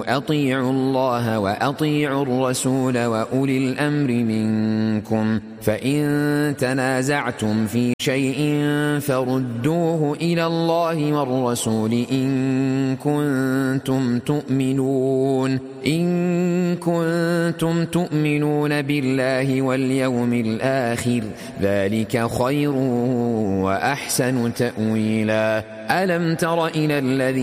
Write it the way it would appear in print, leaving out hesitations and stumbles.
أطيعوا الله وأطيعوا الرسول وأولي الأمر منكم فإن تنازعتم في شيء فردوه إلى الله والرسول إن كنتم تؤمنون بالله واليوم الآخر ذلك خير وأحسن تأويلا. ألم تر إلى الذي